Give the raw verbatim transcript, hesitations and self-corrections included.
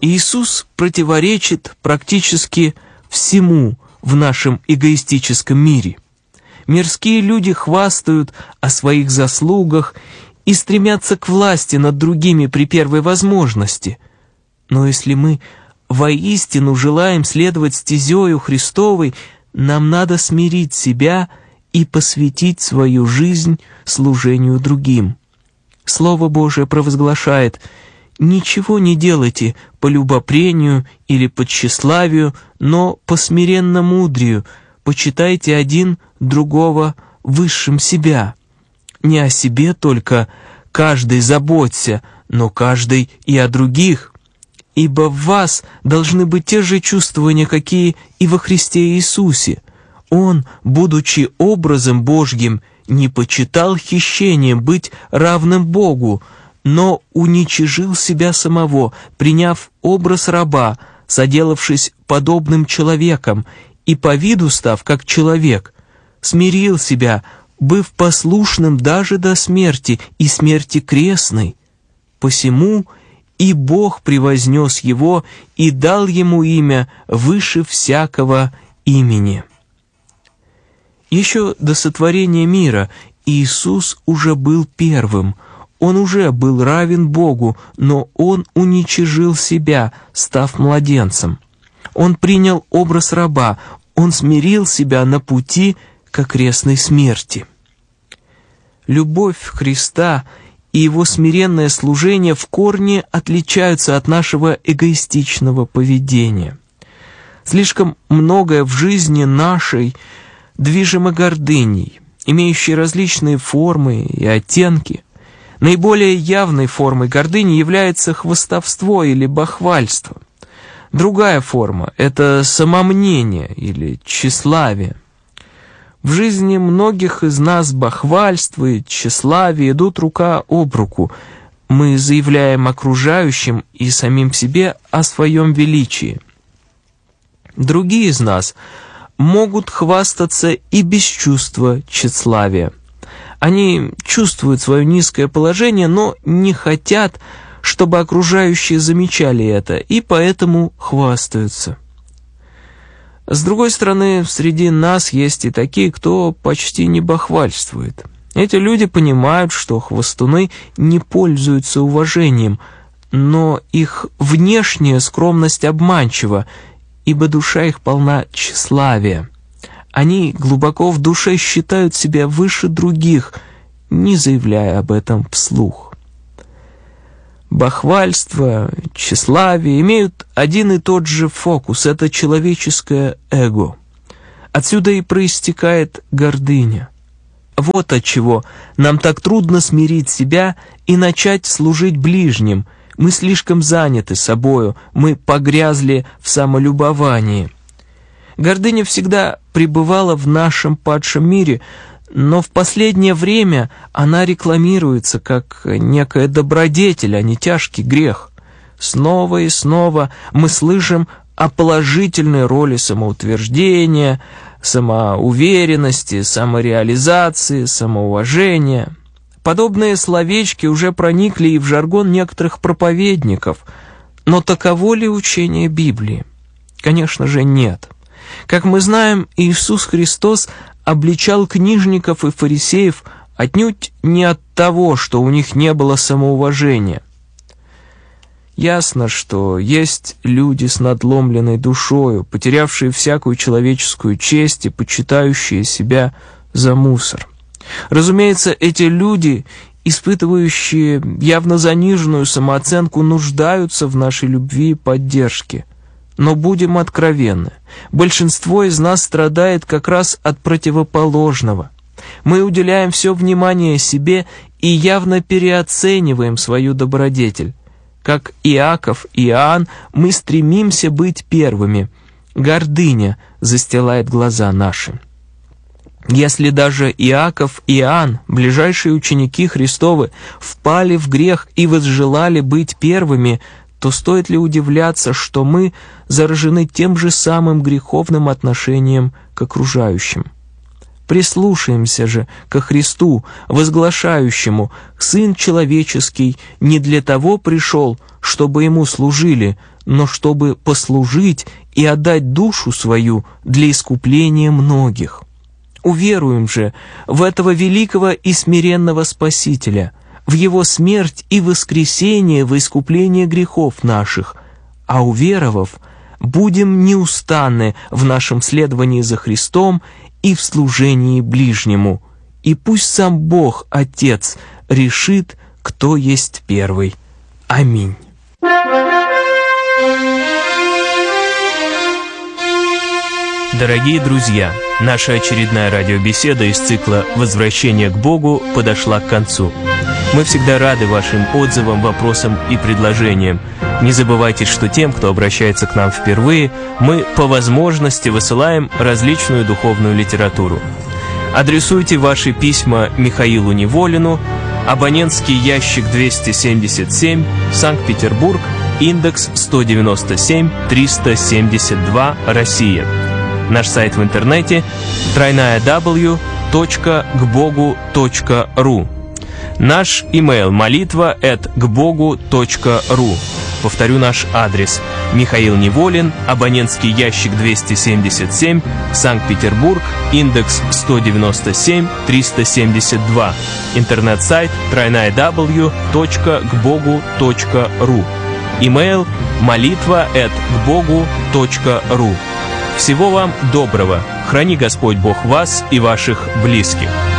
Иисус противоречит практически всему в нашем эгоистическом мире. Мирские люди хвастают о своих заслугах и стремятся к власти над другими при первой возможности. Но если мы воистину желаем следовать стезею Христовой, нам надо смирить себя и посвятить свою жизнь служению другим. Слово Божие провозглашает: «Ничего не делайте по любопрению или по тщеславию, но по смиренно-мудрию, почитайте один другого высшим себя. Не о себе только каждый заботься, но каждый и о других. Ибо в вас должны быть те же чувствования, какие и во Христе Иисусе. Он, будучи образом Божьим, не почитал хищением быть равным Богу, но уничижил себя самого, приняв образ раба, соделавшись подобным человеком, и по виду став как человек, смирил себя, быв послушным даже до смерти и смерти крестной. Посему и Бог превознес его и дал ему имя выше всякого имени». Еще до сотворения мира Иисус уже был первым. Он уже был равен Богу, но Он уничижил себя, став младенцем. Он принял образ раба, Он смирил себя на пути к крестной смерти. Любовь Христа и Его смиренное служение в корне отличаются от нашего эгоистичного поведения. Слишком многое в жизни нашей движимо гордыней, имеющей различные формы и оттенки. Наиболее явной формой гордыни является хвастовство или бахвальство. Другая форма – это самомнение или тщеславие. В жизни многих из нас бахвальство и тщеславие идут рука об руку. Мы заявляем окружающим и самим себе о своем величии. Другие из нас могут хвастаться и без чувства тщеславия. Они чувствуют свое низкое положение, но не хотят, чтобы окружающие замечали это, и поэтому хвастаются. С другой стороны, среди нас есть и такие, кто почти не бахвальствует. Эти люди понимают, что хвастуны не пользуются уважением, но их внешняя скромность обманчива, ибо душа их полна тщеславия. Они глубоко в душе считают себя выше других, не заявляя об этом вслух. Бахвальство, тщеславие имеют один и тот же фокус – это человеческое эго. Отсюда и проистекает гордыня. Вот отчего нам так трудно смирить себя и начать служить ближним. Мы слишком заняты собою, мы погрязли в самолюбовании. Гордыня всегда пребывала в нашем падшем мире, но в последнее время она рекламируется как некая добродетель, а не тяжкий грех. Снова и снова мы слышим о положительной роли самоутверждения, самоуверенности, самореализации, самоуважения. Подобные словечки уже проникли и в жаргон некоторых проповедников, но таково ли учение Библии? Конечно же, нет. Как мы знаем, Иисус Христос обличал книжников и фарисеев отнюдь не от того, что у них не было самоуважения. Ясно, что есть люди с надломленной душою, потерявшие всякую человеческую честь и почитающие себя за мусор. Разумеется, эти люди, испытывающие явно заниженную самооценку, нуждаются в нашей любви и поддержке. Но будем откровенны, большинство из нас страдает как раз от противоположного. Мы уделяем все внимание себе и явно переоцениваем свою добродетель. Как Иаков и Иоанн, мы стремимся быть первыми. Гордыня застилает глаза наши. Если даже Иаков и Иоанн, ближайшие ученики Христовы, впали в грех и возжелали быть первыми, то стоит ли удивляться, что мы заражены тем же самым греховным отношением к окружающим? Прислушаемся же ко Христу, возглашающему: «Сын человеческий не для того пришел, чтобы Ему служили, но чтобы послужить и отдать душу свою для искупления многих. Уверуем же в этого великого и смиренного Спасителя, в Его смерть и воскресение во искупление грехов наших, а уверовав, будем неустанны в нашем следовании за Христом и в служении ближнему. И пусть сам Бог, Отец, решит, кто есть первый. Аминь. Дорогие друзья, наша очередная радиобеседа из цикла «Возвращение к Богу» подошла к концу. Мы всегда рады вашим отзывам, вопросам и предложениям. Не забывайте, что тем, кто обращается к нам впервые, мы по возможности высылаем различную духовную литературу. Адресуйте ваши письма Михаилу Неволину, абонентский ящик двести семьдесят семь, Санкт-Петербург, индекс сто девяносто семь триста семьдесят два, Россия. Наш сайт в интернете дабл ю дабл ю дабл ю точка к богу точка ру. Наш имейл молитва эт к богу точка ру. Повторю наш адрес. Михаил Неволин, абонентский ящик двести семьдесят семь, Санкт-Петербург, индекс сто девяносто семь триста семьдесят два. Интернет-сайт дабл ю дабл ю дабл ю точка к богу точка ру. Имейл молитва эт к богу точка ру. Всего вам доброго. Храни Господь Бог вас и ваших близких.